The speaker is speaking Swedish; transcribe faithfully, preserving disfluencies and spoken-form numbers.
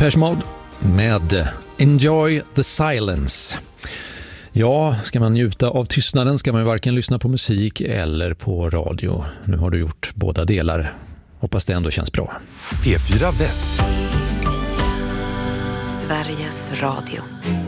Depeche Mode med Enjoy the Silence. Ja, ska man njuta av tystnaden ska man ju varken lyssna på musik eller på radio. Nu har du gjort båda delar. Hoppas det ändå känns bra. P fyra Väst. Sveriges Radio.